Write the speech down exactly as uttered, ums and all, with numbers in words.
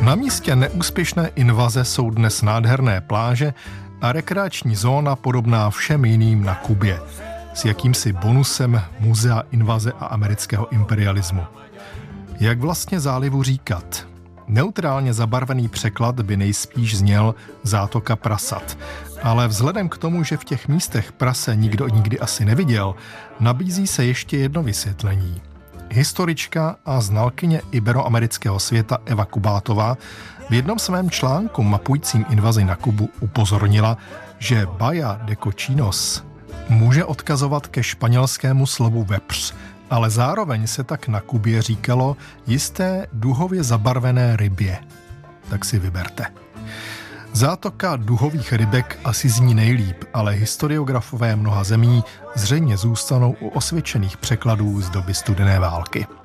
Na místě neúspěšné invaze jsou dnes nádherné pláže a rekreační zóna podobná všem jiným na Kubě, s jakýmsi bonusem muzea invaze a amerického imperialismu. Jak vlastně zálivu říkat? Neutrálně zabarvený překlad by nejspíš zněl zátoka prasat, ale vzhledem k tomu, že v těch místech prase nikdo nikdy asi neviděl, nabízí se ještě jedno vysvětlení. Historička a znalkyně iberoamerického světa Eva Kubátová v jednom svém článku mapujícím invazi na Kubu upozornila, že Baja de Cochinos může odkazovat ke španělskému slovu vepř, ale zároveň se tak na Kubě říkalo jisté duhově zabarvené rybě. Tak si vyberte. Zátoka duhových rybek asi zní nejlíp, ale historiografové mnoha zemí zřejmě zůstanou u osvědčených překladů z doby studené války.